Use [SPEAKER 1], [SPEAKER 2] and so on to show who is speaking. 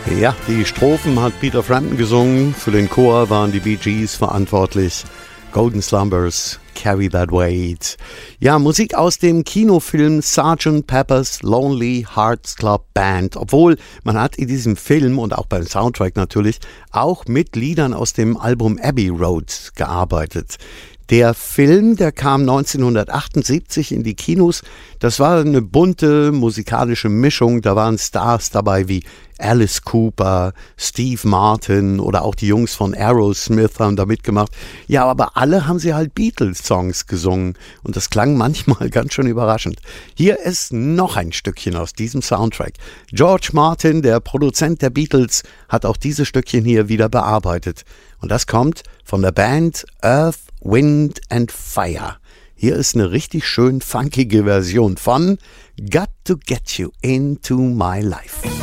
[SPEAKER 1] Ja, die Strophen hat Peter Frampton gesungen. Für den Chor waren die Bee Gees verantwortlich. Golden Slumbers, Carry That Weight. Ja, Musik aus dem Kinofilm Sgt. Pepper's Lonely Hearts Club Band. Obwohl, man hat in diesem Film und auch beim Soundtrack natürlich auch mit Liedern aus dem Album Abbey Road gearbeitet. Der Film, der kam 1978 in die Kinos. Das war eine bunte musikalische Mischung. Da waren Stars dabei wie Alice Cooper, Steve Martin oder auch die Jungs von Aerosmith haben da mitgemacht. Ja, aber alle haben sie halt Beatles-Songs gesungen und das klang manchmal ganz schön überraschend. Hier ist noch ein Stückchen aus diesem Soundtrack. George Martin, der Produzent der Beatles, hat auch dieses Stückchen hier wieder bearbeitet. Und das kommt von der Band Earth, Wind and Fire. Hier ist eine richtig schön funkige Version von Got to Get You Into My Life.